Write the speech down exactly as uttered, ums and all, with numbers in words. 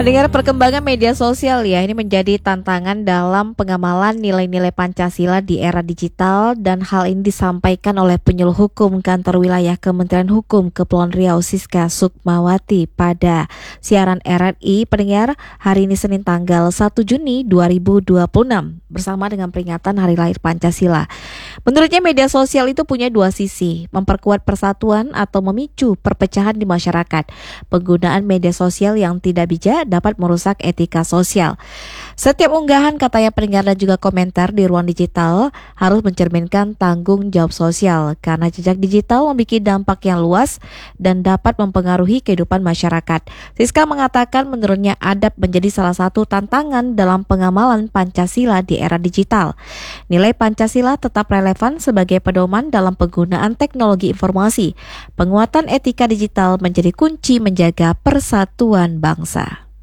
Pendengar, perkembangan media sosial ya ini menjadi tantangan dalam pengamalan nilai-nilai Pancasila di era digital, dan hal ini disampaikan oleh penyuluh hukum kantor wilayah Kementerian Hukum Kepulauan Riau Siska Sukmawati pada siaran R R I pendengar hari ini Senin tanggal satu Juni dua ribu dua puluh enam bersama dengan peringatan Hari Lahir Pancasila. Menurutnya media sosial itu punya dua sisi, memperkuat persatuan atau memicu perpecahan di masyarakat. Penggunaan media sosial yang tidak bijak dapat merusak etika sosial. Setiap unggahan, katanya pendengar dan juga komentar di ruang digital harus mencerminkan tanggung jawab sosial karena jejak digital memiliki dampak yang luas dan dapat mempengaruhi kehidupan masyarakat. Siska mengatakan menurutnya adab menjadi salah satu tantangan dalam pengamalan Pancasila di era digital. Nilai Pancasila tetap relevan sebagai pedoman dalam penggunaan teknologi informasi. Penguatan etika digital menjadi kunci menjaga persatuan bangsa.